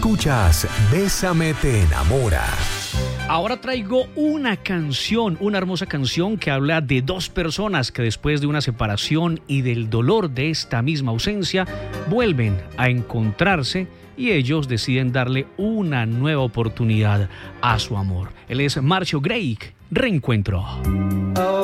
Escuchas Bésame te enamora. Ahora traigo una canción, una hermosa canción que habla de dos personas que después de una separación y del dolor de esta misma ausencia vuelven a encontrarse y ellos deciden darle una nueva oportunidad a su amor. Él es Marcio Grey, Reencuentro.